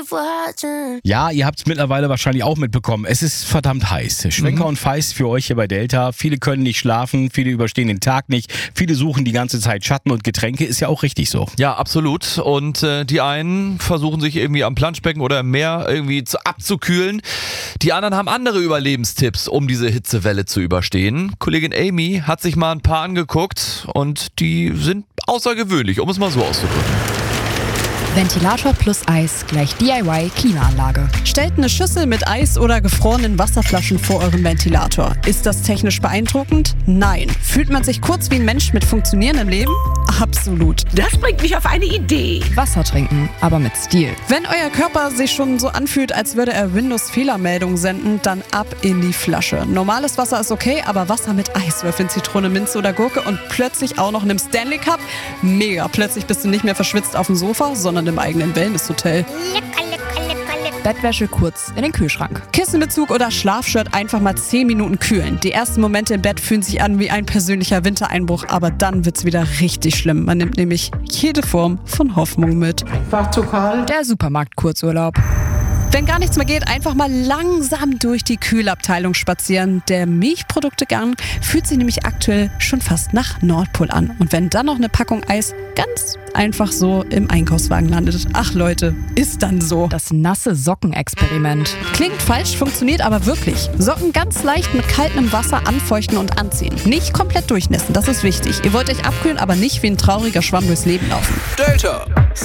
Ja, ihr habt es mittlerweile wahrscheinlich auch mitbekommen. Es ist verdammt heiß. Schwenker und Feist für euch hier bei Delta. Viele können nicht schlafen, viele überstehen den Tag nicht. Viele suchen die ganze Zeit Schatten und Getränke. Ist ja auch richtig so. Ja, absolut. Und die einen versuchen sich irgendwie am Planschbecken oder im Meer irgendwie abzukühlen. Die anderen haben andere Überlebenstipps, um diese Hitzewelle zu überstehen. Kollegin Amy hat sich mal ein paar angeguckt und die sind außergewöhnlich, um es mal so auszudrücken. Ventilator plus Eis gleich DIY-Klimaanlage. Stellt eine Schüssel mit Eis oder gefrorenen Wasserflaschen vor euren Ventilator. Ist das technisch beeindruckend? Nein. Fühlt man sich kurz wie ein Mensch mit funktionierendem Leben? Absolut. Das bringt mich auf eine Idee. Wasser trinken, aber mit Stil. Wenn euer Körper sich schon so anfühlt, als würde er Windows-Fehlermeldungen senden, dann ab in die Flasche. Normales Wasser ist okay, aber Wasser mit Eiswürfeln, Zitrone, Minze oder Gurke und plötzlich auch noch einem Stanley Cup? Mega. Plötzlich bist du nicht mehr verschwitzt auf dem Sofa, sondern im eigenen Wellness-Hotel. Bettwäsche kurz in den Kühlschrank. Kissenbezug oder Schlafshirt einfach mal 10 Minuten kühlen. Die ersten Momente im Bett fühlen sich an wie ein persönlicher Wintereinbruch, aber dann wird's wieder richtig schlimm. Man nimmt nämlich jede Form von Hoffnung mit. War zu kalt. Der Supermarkt-Kurzurlaub. Wenn gar nichts mehr geht, einfach mal langsam durch die Kühlabteilung spazieren. Der Milchproduktegang fühlt sich nämlich aktuell schon fast nach Nordpol an. Und wenn dann noch eine Packung Eis ganz einfach so im Einkaufswagen landet. Ach Leute, ist dann so. Das nasse Socken-Experiment. Klingt falsch, funktioniert aber wirklich. Socken ganz leicht mit kaltem Wasser anfeuchten und anziehen. Nicht komplett durchnässen, das ist wichtig. Ihr wollt euch abkühlen, aber nicht wie ein trauriger Schwamm durchs Leben laufen. Delta